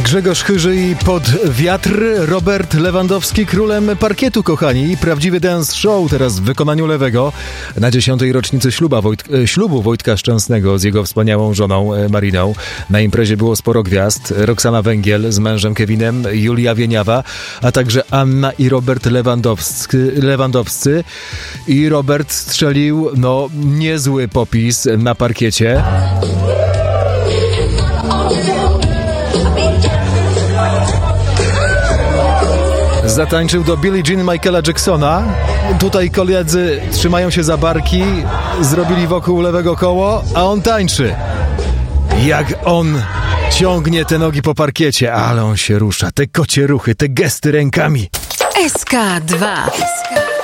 Grzegorz Chyży i Pod wiatr, Robert Lewandowski królem parkietu, kochani. Prawdziwy dance show teraz w wykonaniu Lewego na 10. rocznicy ślubu Wojtka Szczęsnego z jego wspaniałą żoną Mariną. Na imprezie było sporo gwiazd. Roxana Węgiel z mężem Kevinem, Julia Wieniawa, a także Anna i Robert Lewandowscy. I Robert strzelił, niezły popis na parkiecie. Zatańczył do Billie Jean Michaela Jacksona. Tutaj koledzy trzymają się za barki, zrobili wokół Lewego koło, a on tańczy. Jak on ciągnie te nogi po parkiecie, ale on się rusza. Te kocie ruchy, te gesty rękami. SK2.